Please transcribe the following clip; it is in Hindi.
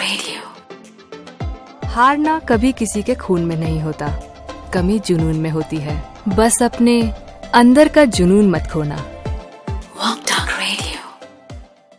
रेडियो। हारना कभी किसी के खून में नहीं होता, कमी जुनून में होती है। बस अपने अंदर का जुनून मत खोना। Walk down.